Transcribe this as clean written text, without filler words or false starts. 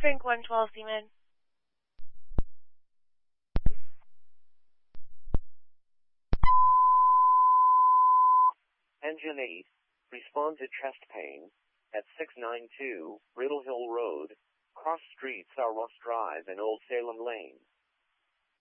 Frank 112 Seaman. Engine 8, respond to chest pain at 692 Riddle Hill Road, cross streets Ross Drive and Old Salem Lane.